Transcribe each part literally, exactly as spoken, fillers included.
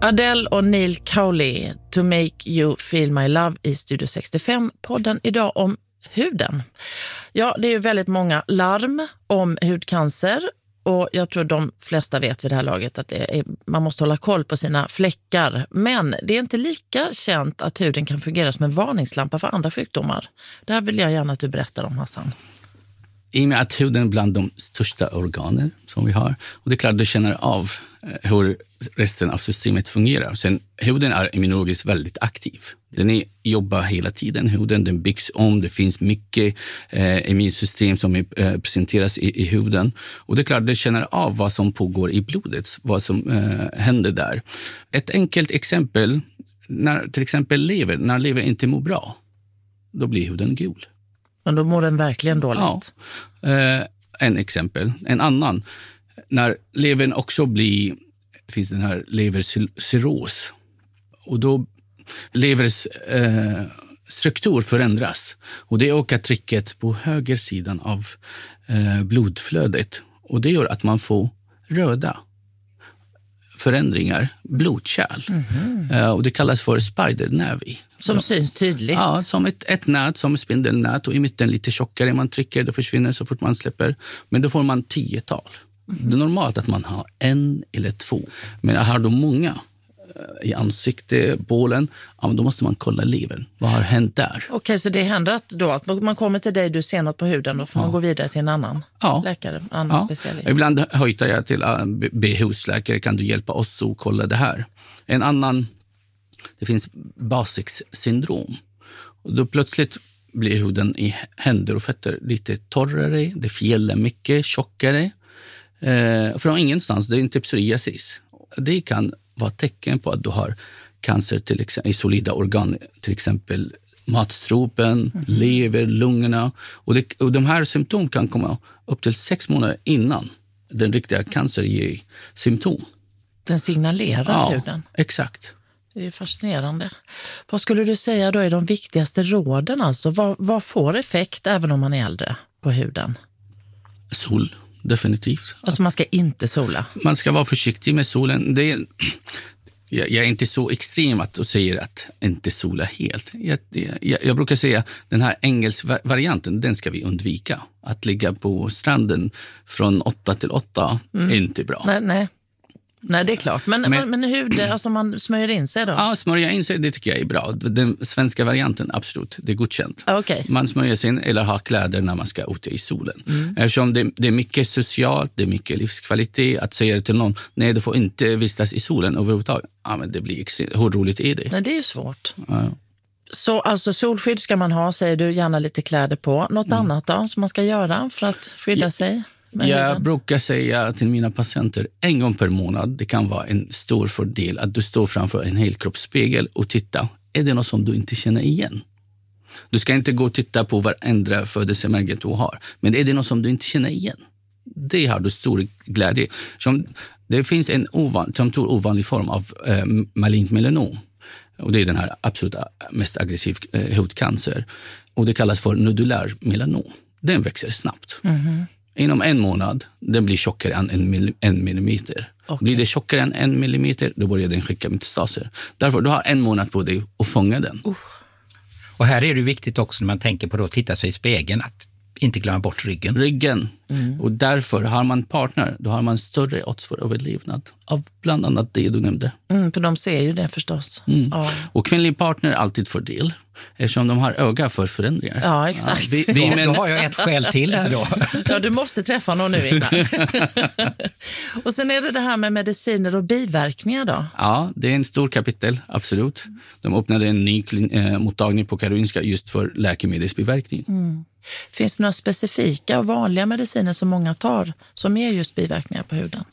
Adele och Neil Cowley, To Make You Feel My Love i Studio sextiofem, podden idag om huden. Ja, det är ju väldigt många larm om hudcancer och jag tror de flesta vet vid det här laget att det är, man måste hålla koll på sina fläckar. Men det är inte lika känt att huden kan fungera som en varningslampa för andra sjukdomar. Det här vill jag gärna att du berättar om, Hassan. I och med att huden är bland de största organen som vi har. Och det är klart du känner av hur resten av systemet fungerar. Sen huden är immunologiskt väldigt aktiv. Den är, jobbar hela tiden. Huden den byggs om. Det finns mycket eh, immunsystem som är, eh, presenteras i, i huden. Och det är klart du känner av vad som pågår i blodet. Vad som eh, händer där. Ett enkelt exempel. När till exempel lever, när lever inte mår bra. Då blir huden gul. Men då mår den verkligen dåligt. Ja. Eh, en exempel. En annan. När levern också blir, finns den här levercirros. Och då levers eh, struktur förändras. Och det ökar trycket på höger sidan av eh, blodflödet. Och det gör att man får röda förändringar, blodkärl. Mm-hmm. Uh, och det kallas för spidernervi. Som ja. syns tydligt. Ja, som ett, ett nät, som ett spindelnät och i mitten lite tjockare. Man trycker, det försvinner så fort man släpper. Men då får man tiotal. Mm-hmm. Det är normalt att man har en eller två. Men har du många uh, i ansikte, bålen, ja, då måste man kolla levern. Vad har hänt där? Okej, okay, så det händer att, då, att man kommer till dig, du ser något på huden, då får ja. man gå vidare till en annan ja. läkare, en annan ja. specialist. Ibland höjtar jag till uh, be husläkare, kan du hjälpa oss att kolla det här? En annan, det finns Basics syndrom. Och då plötsligt blir huden i händer och fötter lite torrare, det fjällar mycket, tjockare. Eh, från ingenstans, det är inte psoriasis. Det kan vara tecken på att du har cancer till exempel, i solida organ, till exempel matstropen, mm. lever, lungorna. Och, det, och de här symptom kan komma upp till sex månader innan den riktiga cancer ger symptom. Den signalerar ja, huden? Exakt. Det är ju fascinerande. Vad skulle du säga då är de viktigaste råden? Alltså? Vad, vad får effekt även om man är äldre på huden? Sol, definitivt. Alltså man ska inte sola? Man ska vara försiktig med solen. Det är, jag, jag är inte så extrem att du säger att inte sola helt. Jag, jag, jag brukar säga den här engelska varianten, den ska vi undvika. Att ligga på stranden från åtta till åtta mm. är inte bra. Nej, nej. Nej, det är klart. Men, men, men hur det, alltså man smörjer in sig då? Ja, smörja in sig, det tycker jag är bra. Den svenska varianten, absolut, det är godkänt. Okay. Man smörjer sig in eller har kläder när man ska ute i solen. Mm. Eftersom det, det är mycket socialt, det är mycket livskvalitet. Att säga till någon, nej du får inte vistas i solen överhuvudtaget. Ja, men det blir extremt, hur roligt är det? Nej, det är ju svårt. Ja. Så alltså solskydd ska man ha, säger du, gärna lite kläder på. Något mm. annat då som man ska göra för att skydda ja. sig? Jag huden. brukar säga till mina patienter en gång per månad, det kan vara en stor fördel att du står framför en helkroppsspegel och tittar. Är det något som du inte känner igen? Du ska inte gå och titta på varandra födelsemärken du har. Men är det något som du inte känner igen? Det har du stor glädje. Som, det finns en ovan, som tror ovanlig form av eh, malignt melanom. Och det är den här absolut mest aggressiv eh, hudcancer. Och det kallas för nodulär melanom. Den växer snabbt. Mm-hmm. Inom en månad, den blir tjockare än en, mill- en millimeter. Okay. Blir det tjockare än en millimeter, då börjar den skicka metastaser. Därför, du har en månad på dig att fånga den. Uh. Och här är det viktigt också när man tänker på att titta sig i spegeln, att inte glömma bort ryggen. Ryggen. Mm. Och därför har man partner, då har man större odds för överlevnad. Av bland annat det du nämnde. Mm, för de ser ju det förstås. Mm. Ja. Och kvinnlig partner är alltid fördel. Eftersom de har öga för förändringar. Ja, exakt. Ja, vi, vi, då, men... då har jag ett skäl till här då. Ja, du måste träffa någon nu innan. Och sen är det det här med mediciner och biverkningar då? Ja, det är en stor kapitel, absolut. De öppnade en ny äh, mottagning på Karolinska just för läkemedelsbiverkning. Mm. Finns det några specifika och vanliga mediciner som många tar som ger just biverkningar på huden?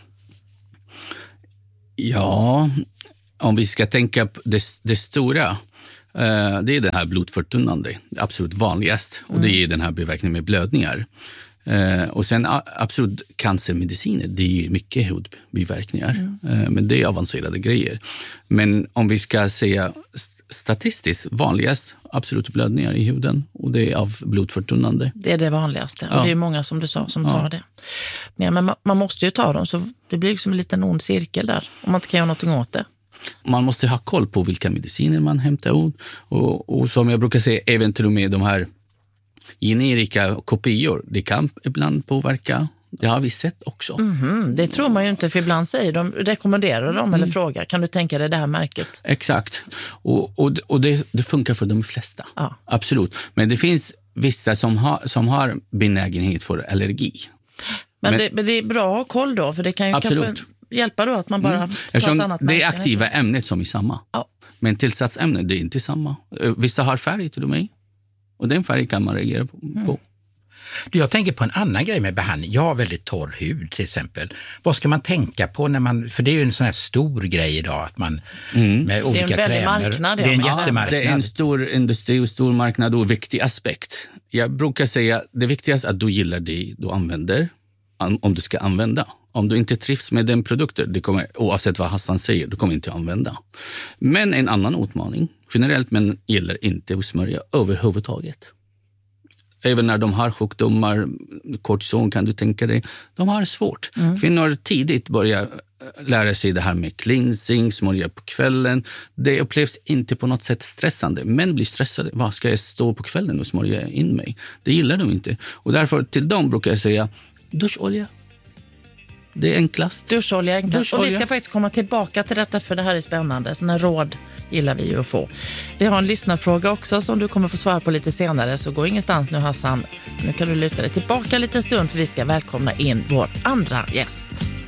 Ja, om vi ska tänka på det, det stora, eh, det är den här blodförtunnande, absolut vanligast. Och det är den här biverkningen med blödningar. Eh, och sen absolut cancermediciner, det ger mycket hudbiverkningar. Mm. Eh, men det är avancerade grejer. Men om vi ska säga statistiskt vanligast, absolut blödningar i huden. Och det är av blodförtunnande. Det är det vanligaste. Ja. Och det är många som du sa som ja. tar det. Men, men man, man måste ju ta dem, så det blir liksom en liten ond cirkel där. Om man inte kan göra någonting åt det. Man måste ha koll på vilka mediciner man hämtar ut. Och, och som jag brukar säga, även till och med de här generika kopior, det kan ibland påverka. Det har vi sett också. Mm-hmm. Det tror man ju inte, för ibland säger de, rekommenderar de eller mm. frågar, kan du tänka dig det här märket? Exakt. Och, och, och det, det funkar för de flesta. Ja. Absolut. Men det finns vissa som har, som har benägenhet för allergi. Men, men, det, men det är bra att ha koll då, för det kan ju absolut. kanske hjälpa då att man bara mm. tar ett annat märke. Det är aktiva ämnet som är samma. Ja. Men tillsatsämnet, det är inte samma. Vissa har färg till och med. Och den färg kan man reagera på. Mm. Du, jag tänker på en annan grej med behandling. Jag har väldigt torr hud till exempel. Vad ska man tänka på när man, för det är ju en sån här stor grej idag att man mm. med olika krämer. Det är en väldig marknad. Det är en jättemarknad. Det är en stor industri och stor marknad och viktig aspekt. Jag brukar säga det viktigaste är att du gillar det du använder, om du ska använda. Om du inte trivs med den produkten, det kommer, oavsett vad Hassan säger, du kommer inte använda. Men en annan utmaning, generellt men gäller inte att smörja överhuvudtaget. Även när de har sjukdomar, kortison kan du tänka dig, de har svårt. Mm. Kvinnor tidigt börjar lära sig det här med cleansing, smörja på kvällen. Det upplevs inte på något sätt stressande. Män blir stressade. Vad ska jag stå på kvällen och smörja in mig? Det gillar de inte. Och därför till dem brukar jag säga duscholja. Det är enklast. Duscholja är enklast. Duscholja. Och vi ska faktiskt komma tillbaka till detta, för det här är spännande. Såna råd gillar vi ju att få. Vi har en lyssnarfråga också som du kommer få svara på lite senare. Så gå ingenstans nu, Hassan. Nu kan du luta dig tillbaka lite stund, för vi ska välkomna in vår andra gäst.